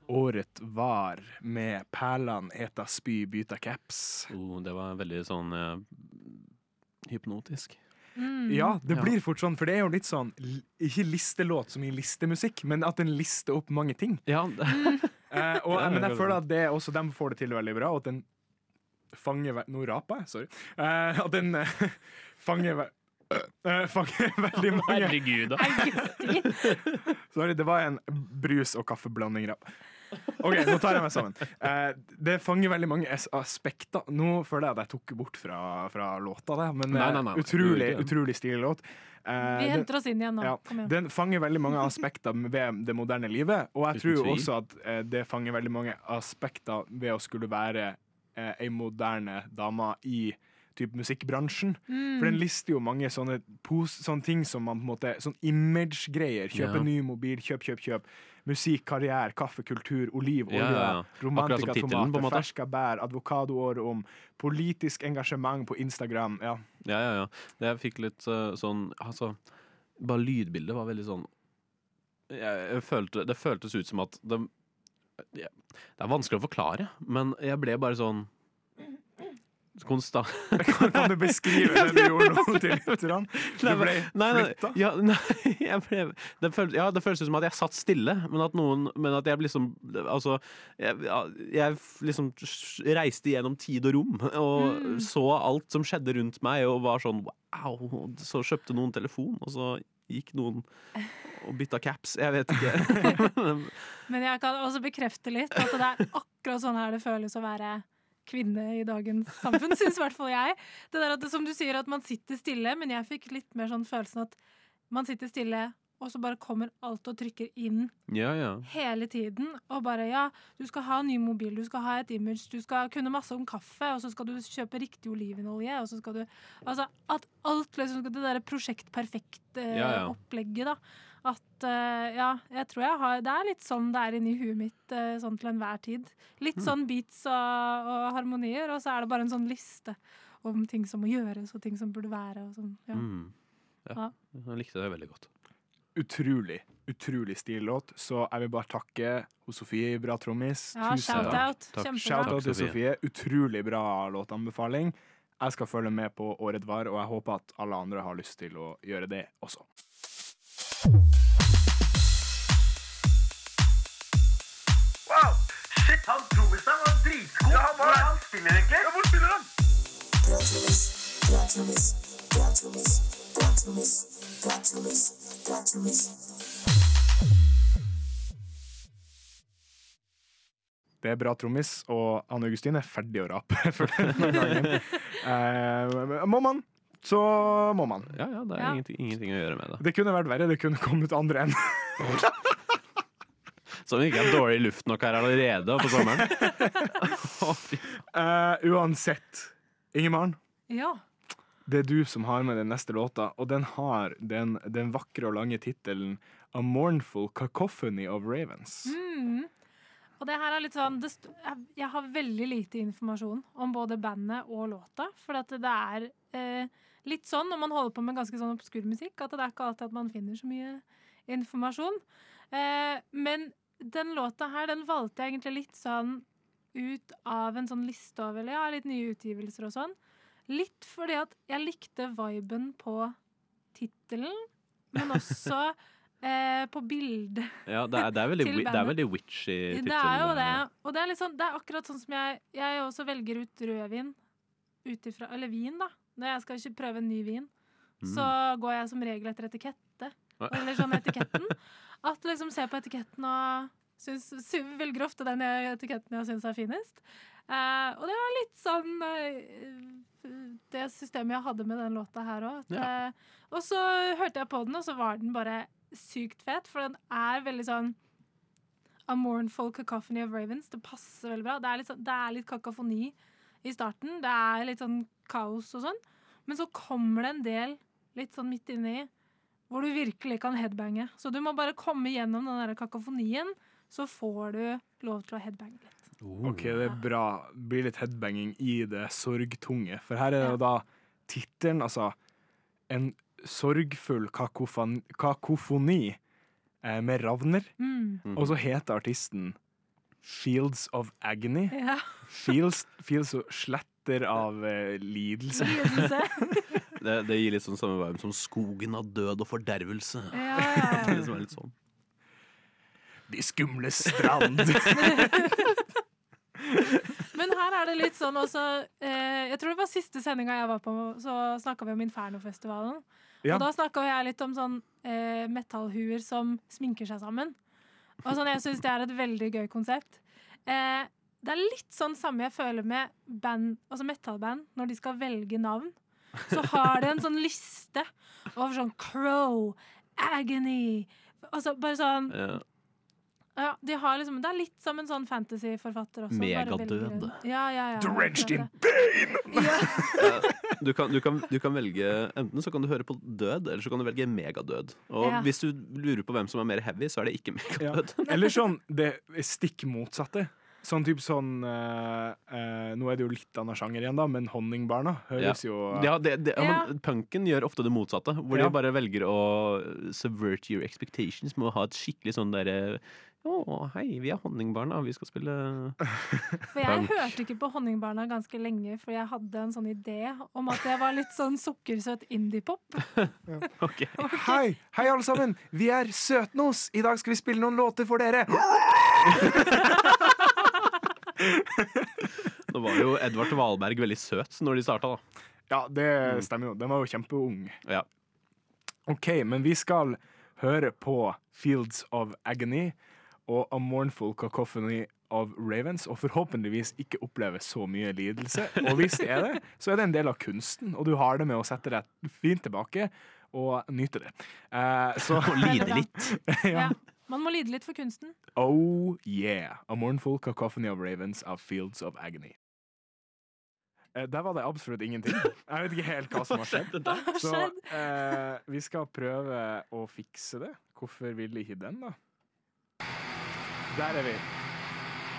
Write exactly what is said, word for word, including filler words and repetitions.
Året var med Perlan, eta spy, byta caps. Oh, det var veldig sånn eh, hypnotisk. Mm. Ja, det Ja. blir fort sånn, for det er jo litt sånn l- ikke listelåt som i listemusikk, men at den lister opp mange ting. Ja, Eh, og, Ja, men det jeg er føler at det også dem får det til veldig bra, og at den fanger ve- Nå raper jeg, sorry. Eh, at den eh, fanger ve- eh, fanger veldig mange herregud da. Augustin. Sorry, det var en brus- og kaffeblanding. Rap. OK, nå tar jeg meg sammen. Eh, det fanger veldig mange as- aspekter. Nå føler jeg at jeg tok bort fra, fra låta, det, men Nei, eh, nei, nei, nei. utrolig, Du- du- utrolig stilig låt. Eh, Vi den- henter oss inn igjen nå. Ja, Kom igjen. den fanger veldig mange aspekter ved det moderne livet, og jeg Uten tror tvil. også at eh, det fanger veldig mange aspekter ved å skulle være eh, ei moderne dame i typ musikkbransjen. Mm. For den lister jo mange sånne, pos sånne ting som man på en måte sånn image-greier. Kjøpe Ja. ny mobil, kjøp, kjøp, kjøp. Musikk, karriere, kaffe, kultur, oliv, olje, Ja, ja, ja. Akkurat romantika, som tittelen, på en tomater, måte. ferska bær, advokadoår om politisk engasjement på Instagram. Ja. Ja, ja, ja. Det jeg fikk litt eh, sånn altså, bare lydbildet var veldig sånn jeg, jeg følte, det føltes ut som at det, jeg, det er vanskelig å forklare, men jeg ble bare sånn konstant Kan, kan du beskrive det du gjorde nå til lytterne? Du ble Nei, nei, flytta? ja, nei jeg ble, det, føltes, ja, det føltes ut som at jeg satt stille, men at noen Men at jeg liksom Altså, jeg, jeg liksom reiste gjennom tid og rom og Mm. så alt som skjedde rundt meg, og var sånn wow. Så kjøpte noen telefon, og så gikk noen og bytta caps. Jeg vet ikke. Men jeg kan også bekrefte litt at det er akkurat sånn her det føles å være kvinne i dagens samfunn, synes i hvert fall jeg. Det der at det, som du sier, at man sitter stille, men jeg fikk litt mer sånn følelsen at man sitter stille, og så bare kommer alt og trykker inn Ja, ja. hele tiden, og bare, ja, du skal ha en ny mobil, du skal ha et image, du skal kunne masse om kaffe, og så skal du kjøpe riktig olivenolje, og så skal du, altså, at alt liksom, det der prosjekt perfekt eh, Ja, ja. opplegget da, at, eh, ja, jeg tror jeg har, det er litt sånn det er inni huet mitt, eh, sånn til enhver tid. Litt sånn beats og, og harmonier, og så er det bare en sånn liste om ting som må gjøres, og ting som burde være, og sånn, ja. Mm. Ja. Ja. Jeg likte det veldig godt. Utrolig, utrolig stilig låt. Så jeg vil bare takke hos Sofie, bra trommis. Ja, Tusen shout takk. out, Takk. kjempebra. Shout out til Sofie. Sofie. Utrolig bra låtanbefaling. Jeg skal følge med på Året var, og jeg håper at alle andre har lyst til å gjøre det også. Wow! Shit, han trommisen var dritgod. Ja, han var det. Han spiller egentlig. Ja, hvor spiller han? Det er bra trommis, og Anne Augustin er ferdig å rape for denne gangen. Eh, må man, så må man. Ja, ja, det er Ja. Ingenting, ingenting å gjøre med det. Det kunne vært verre, det kunne kommet andre enn. Som ikke er dårlig luft nok her allerede på sommeren. Å, fy. Eh, uansett, Ingemaren, Ja. det er du som har med den neste låta, og den har den, den vakre og lange tittelen A Mournful Cacophony of Ravens. Mm. Og det her er litt sånn det st- jeg, jeg har veldig lite informasjon om både bandet og låta. For at det er eh, litt sånn når man holder på med ganske sånn obskur musikk, at det er ikke alltid at man finner så mye informasjon. Eh, men den låta her, den valgte jeg egentlig litt sånn ut av en sånn liste over ja, litt nye utgivelser og sånn. Litt fordi at jeg likte viben på tittelen, men også eh, på bildet. Ja, det er, det er veldig, Til wi- det er bandet. veldig witchy tittel. Det er jo det. Og det er, litt sånn, det er akkurat sånn som jeg Jeg også velger ut rødvin ut ifra, eller vin, da. Når jeg skal ikke prøve en ny vin, så går jeg som regel etter etikette. Oi. Eller sånn etiketten. At liksom ser på etiketten og syns, sy- velger ofte den jeg, etiketten jeg syns er finest. Eh, og det var litt sånn eh, det systemet jeg hadde med den låta her òg. Ja. Og så hørte jeg på den, og så var den bare sykt fet, for den er veldig sånn A Mournful Cacophony of Ravens. Det passer veldig bra. Det er litt, sånn, det er litt kakofoni i starten. Det er litt sånn kaos og sånn. Men så kommer det en del litt sånn midt inni hvor du virkelig kan headbange. Så du må bare komme gjennom den der kakofonien, så får du lov til å headbange litt. Oh. Ok, det er bra. Det blir litt headbanging i det sorgtunge. For her er det Ja. jo da tittelen, altså en sorgfull kakofon kakofoni eh, med ravner. Mm. Mhm. Og så heter artisten Fields of Agony. Ja. Feels, feels og sletter av eh, lidelse. Lidelse. Det, det gir litt sånn samme vibe som skogen av død og fordervelse. Ja, ja, Det ja. som er litt sånn. De skumle strand. Men her er det litt sånn også eh, Jeg tror det var siste sendinga jeg var på, så snakka vi om Inferno-festivalen. Ja. Og da snakka jeg litt om sånn eh, metallhuer som sminker seg sammen. Og sånn, jeg syns det er et veldig gøy konsept. Eh, det er litt sånn samme jeg føler med band, altså metallband, når de skal velge navn. Så har de en sånn liste over sånn Crow, Agony altså bare sånn Ja. ja, de har liksom, Det er litt som en sånn fantasyforfatter også. bare Megadød. velger en- Ja, ja, ja. Drenched in akkurat det. Ja. Du kan, du, kan, du kan velge enten så kan du høre på død, eller så kan du velge megadød. Og Ja. hvis du lurer på hvem som er mer heavy, så er det ikke Ja. megadød. Eller sånn det stikk motsatte. Sånn typ sånn eh, eh, Nå er det jo litt annen sjanger igjen, da, men Honningbarna høres jo Ja, det, det, ja, Ja. men punken gjør ofte det motsatte, hvor Ja. de bare velger å subvert your expectations med å ha et skikkelig sånn derre å, hei, vi er Honningbarna, vi skal spille For jeg Punk. hørte ikke på Honningbarna ganske lenge, for jeg hadde en sånn idé om at det var litt sånn sukkersøt indiepop. Ok. Hei, hei alle sammen! Vi er Søtnos! I dag skal vi spille noen låter for dere! Nå var jo Edvard Wahlberg veldig søt når de starta, da. Ja, det stemmer jo. Den var jo kjempeung. Ja. OK, men vi skal høre på Fields of Agony og A Mournful Cacophony of Ravens, og forhåpentligvis ikke oppleve så mye lidelse. Og hvis det er det, så er det en del av kunsten, og du har det med å sette deg fint tilbake og nyte det. Eh, så Og lide litt. Ja. Man må lide litt for kunsten. oh yeah! A Mournful Cacophony of Ravens av Fields of Agony. Eh, der var det absolutt ingenting. Jeg vet ikke helt hva som har skjedd. Hva har Så skjedd? eh, vi skal prøve å fikse det. Hvorfor ville ikke den, da? Der er vi.